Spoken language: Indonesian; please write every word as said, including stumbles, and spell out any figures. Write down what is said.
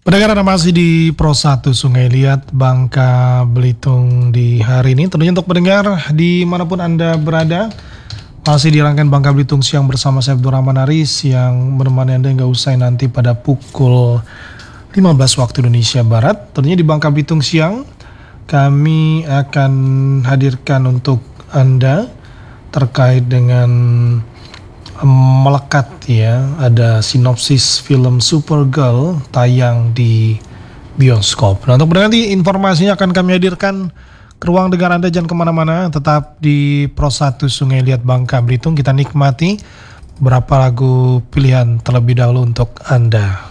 Pendengar Anda masih di Pro satu Sungai Liat, Bangka Belitung di hari ini. Tentunya untuk pendengar dimanapun Anda berada, masih di rangkaian Bangka Belitung Siang bersama saya Abdul Rahman Aris yang menemani Anda hingga usai nanti pada pukul lima belas waktu Indonesia Barat. Tentunya di Bangka Belitung Siang kami akan hadirkan untuk Anda terkait dengan melekat ya, ada sinopsis film Supergirl tayang di bioskop. Nah, untuk mendengar informasinya akan kami hadirkan ke ruang dengar Anda, jangan kemana-mana, tetap di Pro satu Sungai Liat Bangka Belitung. Kita nikmati beberapa lagu pilihan terlebih dahulu untuk Anda.